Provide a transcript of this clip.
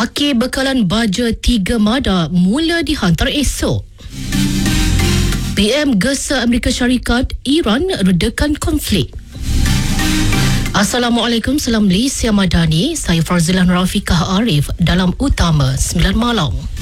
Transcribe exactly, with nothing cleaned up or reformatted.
Akhir bekalan baja tiga Mada mula dihantar esok. P M gesa Amerika Syarikat, Iran redakan konflik. Assalamualaikum, salam Malaysia Madani. Saya Farzilan Rafiqah Arif dalam Utama sembilan Malam.